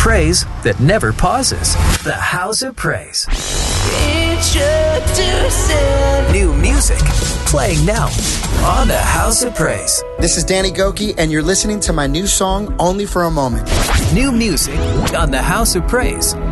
praise that never pauses. The House of Praise. Introducing new music playing now on the House of Praise. This is Danny Goki, and you're listening to my new song, Only for a Moment. New music on the House of Praise.